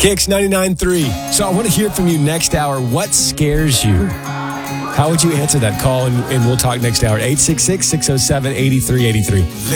Kicks 99.3. So I want to hear from you next hour. What scares you? How would you answer that call? And we'll talk next hour. 866-607-8383.